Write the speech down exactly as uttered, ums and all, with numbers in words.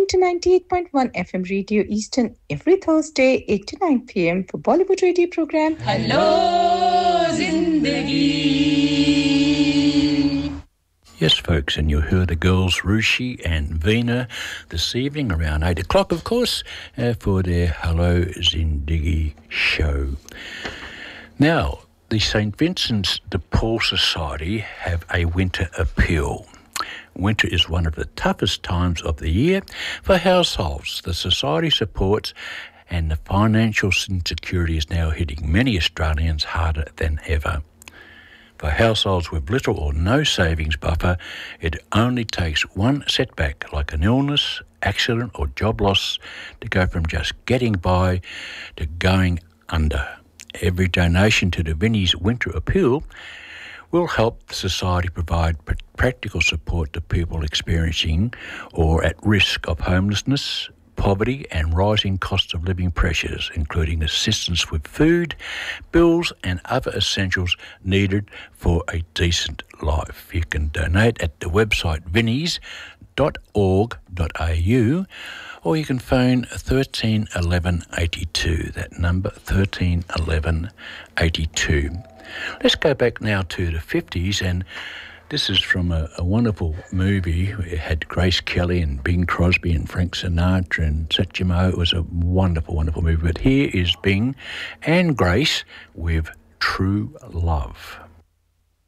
to ninety-eight point one F M Radio Eastern every Thursday, eight to nine p.m. for Bollywood radio program Hello, Zindagi. Yes, folks, and you heard the girls Rushi and Veena this evening around eight o'clock, of course, uh, for their Hello Zindagi show. Now, the Saint Vincent's de Paul Society have a winter appeal. Winter is one of the toughest times of the year for households. The Society supports, and the financial insecurity is now hitting many Australians harder than ever. For households with little or no savings buffer, it only takes one setback, like an illness, accident or job loss, to go from just getting by to going under. Every donation to the Vinnie's Winter Appeal will help the Society provide pr- practical support to people experiencing or at risk of homelessness, poverty and rising cost of living pressures, including assistance with food, bills and other essentials needed for a decent life. You can donate at the website vinnies dot org dot a u or you can phone thirteen eleven eighty-two, that number thirteen eleven eighty-two. Let's go back now to the fifties, and this is from a, a wonderful movie. It had Grace Kelly and Bing Crosby and Frank Sinatra and Satchmo. It was a wonderful, wonderful movie. But here is Bing and Grace with True Love.